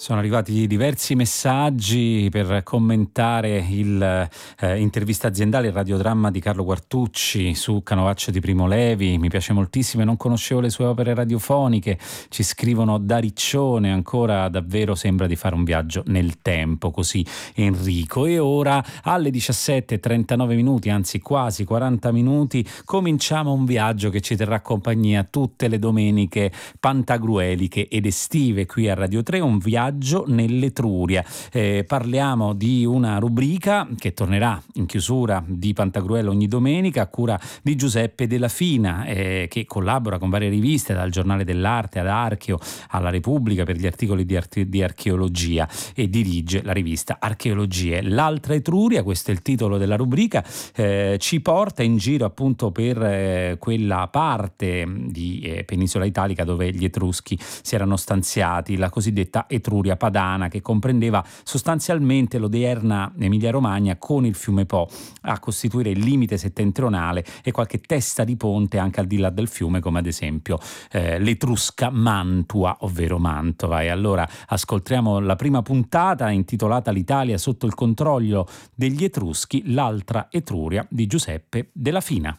Sono arrivati diversi messaggi per commentare l'intervista aziendale, il radiodramma di Carlo Quartucci su Canovaccio di Primo Levi. Mi piace moltissimo e non conoscevo le sue opere radiofoniche. Ci scrivono da Riccione, ancora davvero sembra di fare un viaggio nel tempo, così Enrico. E ora alle 17:39, anzi quasi 40 minuti, cominciamo un viaggio che ci terrà compagnia tutte le domeniche pantagrueliche ed estive qui a Radio 3, un viaggio nell'Etruria. Parliamo di una rubrica che tornerà in chiusura di Pantagruelo ogni domenica a cura di Giuseppe Della Fina, che collabora con varie riviste, dal Giornale dell'Arte ad Archeo alla Repubblica per gli articoli di archeologia, e dirige la rivista Archeologie. L'altra Etruria, questo è il titolo della rubrica, ci porta in giro appunto per quella parte di penisola italica dove gli Etruschi si erano stanziati, la cosiddetta Etruria Padana, che comprendeva sostanzialmente l'odierna Emilia-Romagna con il fiume Po a costituire il limite settentrionale e qualche testa di ponte anche al di là del fiume, come ad esempio l'Etrusca Mantua, ovvero Mantova. E allora ascoltiamo la prima puntata intitolata L'Italia sotto il controllo degli Etruschi, l'altra Etruria di Giuseppe Della Fina.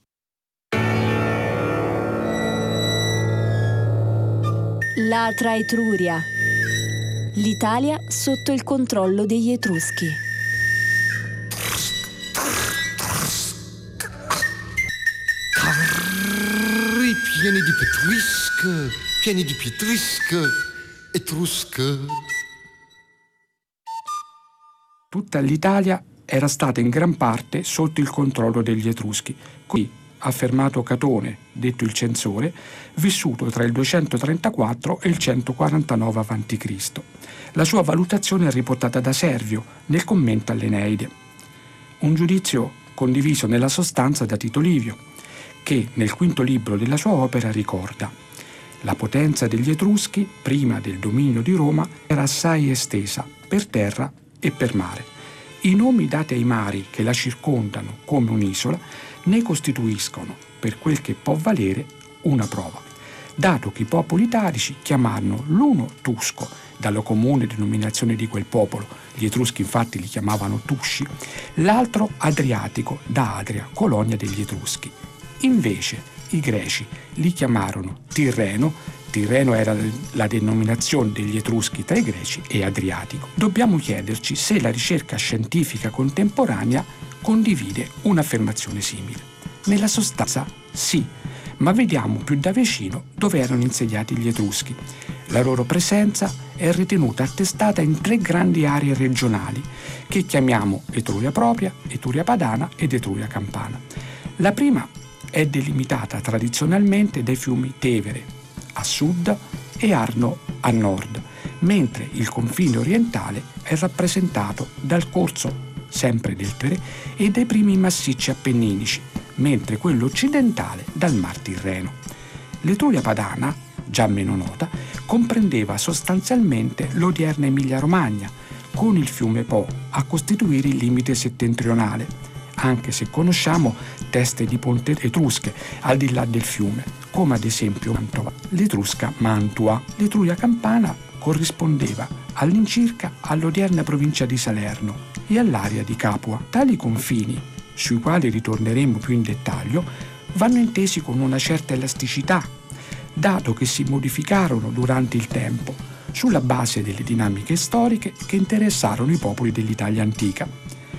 L'altra Etruria. L'Italia sotto il controllo degli Etruschi. Carri pieni di petrische, pieni di pietrische, etrusche. Tutta l'Italia era stata in gran parte sotto il controllo degli Etruschi. Qui ha affermato Catone, detto il censore, vissuto tra il 234 e il 149 a.C. La sua valutazione è riportata da Servio nel commento all'Eneide. Un giudizio condiviso nella sostanza da Tito Livio, che nel quinto libro della sua opera ricorda: la potenza degli Etruschi, prima del dominio di Roma, era assai estesa per terra e per mare. I nomi dati ai mari che la circondano come un'isola ne costituiscono, per quel che può valere, una prova, dato che i popoli italici chiamarono l'uno Tusco, dalla comune denominazione di quel popolo, gli Etruschi infatti li chiamavano Tusci, l'altro Adriatico, da Adria, colonia degli Etruschi. Invece i greci li chiamarono Tirreno era la denominazione degli Etruschi tra i greci, e Adriatico. Dobbiamo chiederci se la ricerca scientifica contemporanea condivide un'affermazione simile. Nella sostanza sì, ma vediamo più da vicino dove erano insediati gli Etruschi. La loro presenza è ritenuta attestata in 3 grandi aree regionali che chiamiamo Etruria propria, Etruria padana ed Etruria campana. La prima è delimitata tradizionalmente dai fiumi Tevere a sud e Arno a nord, mentre il confine orientale è rappresentato dal corso sempre del Tevere e dai primi massicci appenninici, mentre quello occidentale dal Mar Tirreno. L'Etruria padana, già meno nota, comprendeva sostanzialmente l'odierna Emilia-Romagna, con il fiume Po a costituire il limite settentrionale, anche se conosciamo teste di ponte etrusche al di là del fiume, come ad esempio Mantova, l'Etrusca Mantua. L'Etruria campana corrispondeva all'incirca all'odierna provincia di Salerno e all'area di Capua. Tali confini, sui quali ritorneremo più in dettaglio, vanno intesi con una certa elasticità, dato che si modificarono durante il tempo sulla base delle dinamiche storiche che interessarono i popoli dell'Italia antica.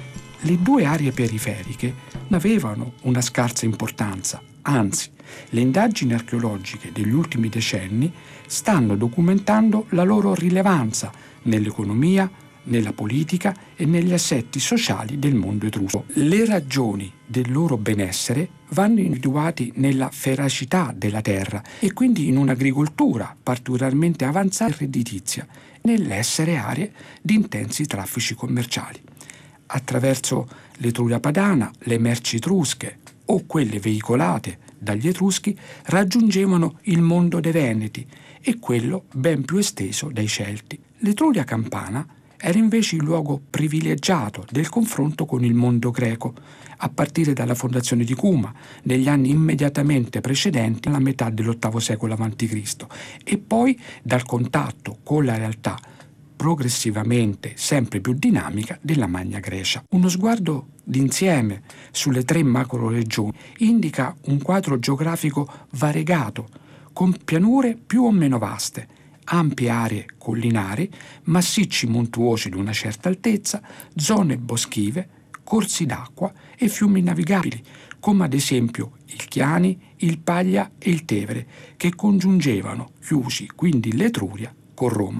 Le 2 aree periferiche non avevano una scarsa importanza, anzi, le indagini archeologiche degli ultimi decenni stanno documentando la loro rilevanza nell'economia, nella politica e negli assetti sociali del mondo etrusco. Le ragioni del loro benessere vanno individuate nella feracità della terra e quindi in un'agricoltura particolarmente avanzata e redditizia, nell'essere aree di intensi traffici commerciali. Attraverso l'Etruria padana, le merci etrusche o quelle veicolate dagli Etruschi raggiungevano il mondo dei Veneti e quello ben più esteso dai Celti. L'Etruria campana era invece il luogo privilegiato del confronto con il mondo greco, a partire dalla fondazione di Cuma, negli anni immediatamente precedenti alla metà dell'VIII secolo a.C., e poi dal contatto con la realtà progressivamente sempre più dinamica della Magna Grecia. Uno sguardo d'insieme sulle 3 macroregioni indica un quadro geografico variegato, con pianure più o meno vaste, ampie aree collinari, massicci montuosi di una certa altezza, zone boschive, corsi d'acqua e fiumi navigabili, come ad esempio il Chiani, il Paglia e il Tevere, che congiungevano, chiusi quindi l'Etruria, con Roma.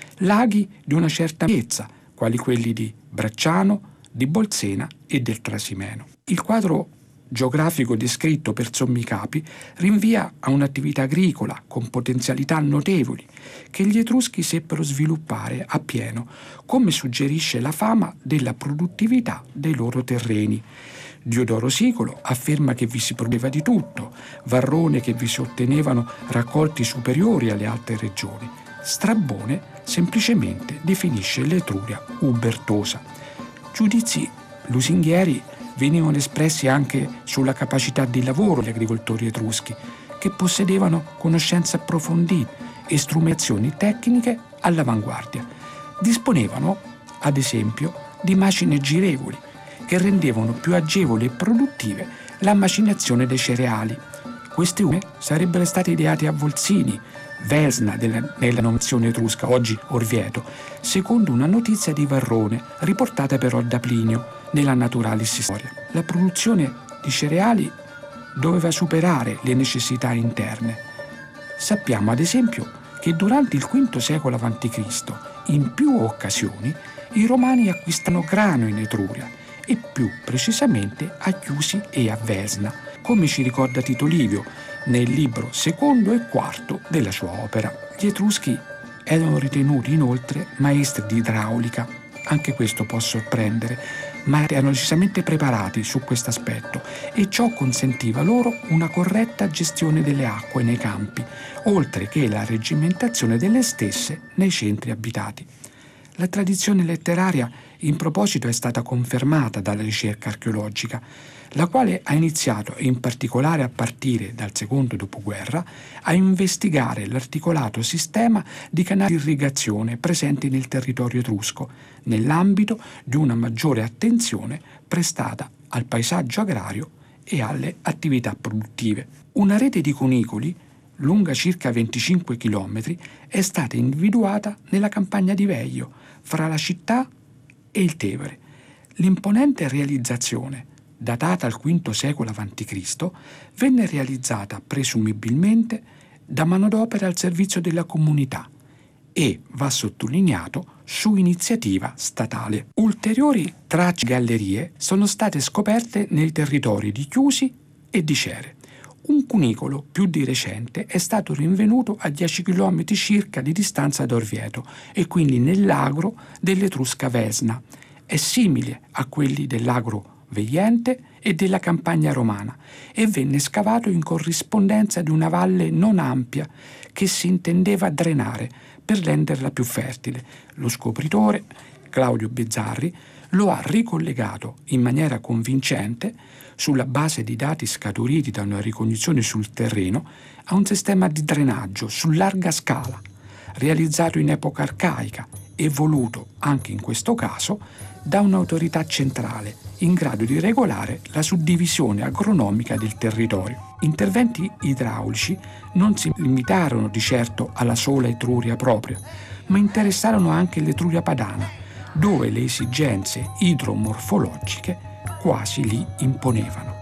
Laghi di una certa ampiezza, quali quelli di Bracciano, di Bolsena e del Trasimeno. Il quadro geografico descritto per sommi capi rinvia a un'attività agricola con potenzialità notevoli che gli Etruschi seppero sviluppare appieno, come suggerisce la fama della produttività dei loro terreni. Diodoro Sicolo afferma che vi si produceva di tutto, Varrone che vi si ottenevano raccolti superiori alle altre regioni. Strabone semplicemente definisce l'Etruria ubertosa. Giudizi lusinghieri venivano espressi anche sulla capacità di lavoro degli agricoltori etruschi, che possedevano conoscenze approfondite e strumentazioni tecniche all'avanguardia. Disponevano, ad esempio, di macine girevoli, che rendevano più agevole e produttive la macinazione dei cereali. Queste ultime sarebbero state ideate a Volsini, Vesna nella nominazione etrusca, oggi Orvieto, secondo una notizia di Varrone riportata però da Plinio nella Naturalis Historia. La produzione di cereali doveva superare le necessità interne. Sappiamo ad esempio che durante il V secolo a.C., in più occasioni, i Romani acquistano grano in Etruria e più precisamente a Chiusi e a Vesna, come ci ricorda Tito Livio nel libro secondo e quarto della sua opera. Gli Etruschi erano ritenuti inoltre maestri di idraulica, anche questo può sorprendere, ma erano decisamente preparati su questo aspetto e ciò consentiva loro una corretta gestione delle acque nei campi, oltre che la reggimentazione delle stesse nei centri abitati. La tradizione letteraria in proposito è stata confermata dalla ricerca archeologica, la quale ha iniziato, in particolare a partire dal secondo dopoguerra, a investigare l'articolato sistema di canali di irrigazione presenti nel territorio etrusco, nell'ambito di una maggiore attenzione prestata al paesaggio agrario e alle attività produttive. Una rete di cunicoli, lunga circa 25 km, è stata individuata nella campagna di Veio, fra la città e il Tevere. L'imponente realizzazione, datata al V secolo a.C., venne realizzata presumibilmente da manodopera al servizio della comunità e, va sottolineato, su iniziativa statale. Ulteriori tracce e gallerie sono state scoperte nei territori di Chiusi e di Cere. Un cunicolo più di recente è stato rinvenuto a 10 km circa di distanza da Orvieto e quindi nell'agro dell'Etrusca Vesna. È simile a quelli dell'agro Veiente e della campagna romana e venne scavato in corrispondenza di una valle non ampia che si intendeva drenare per renderla più fertile. Lo scopritore, Claudio Bizzarri, lo ha ricollegato in maniera convincente, sulla base di dati scaturiti da una ricognizione sul terreno, a un sistema di drenaggio su larga scala, realizzato in epoca arcaica e voluto, anche in questo caso, da un'autorità centrale in grado di regolare la suddivisione agronomica del territorio. Interventi idraulici non si limitarono di certo alla sola Etruria propria, ma interessarono anche l'Etruria padana, dove le esigenze idromorfologiche quasi li imponevano.